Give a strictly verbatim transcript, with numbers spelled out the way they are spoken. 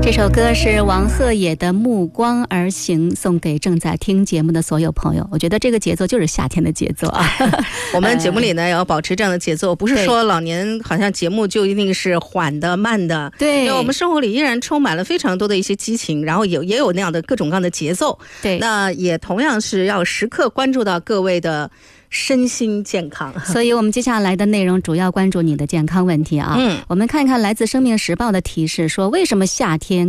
这首歌是王鹤野的《目光而行》，送给正在听节目的所有朋友。我觉得这个节奏就是夏天的节奏啊。 我们节目里呢也要保持这样的节奏，不是说老年好像节目就一定是缓的慢的， 对， 因为我们生活里依然充满了非常多的一些激情，然后也也有那样的各种各样的节奏。 对， 那也同样是要时刻关注到各位的身心健康。 所以我们接下来的内容主要关注你的健康问题啊。 嗯， 我们看看来自生命时报的提示说，为什么夏天